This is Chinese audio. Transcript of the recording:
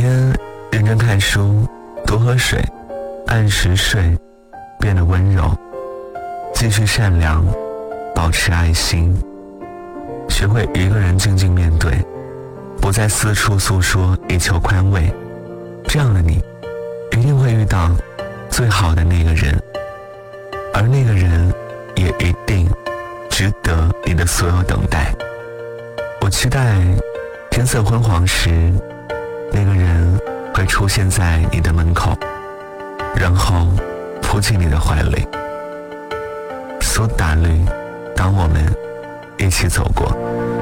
天认真看书，多喝水，按时睡，变得温柔，继续善良，保持爱心，学会一个人静静面对，不再四处诉说以求宽慰。这样的你一定会遇到最好的那个人，而那个人也一定值得你的所有等待。我期待天色昏黄时，那个人会出现在你的门口，然后扑进你的怀里。苏打绿，当我们一起走过。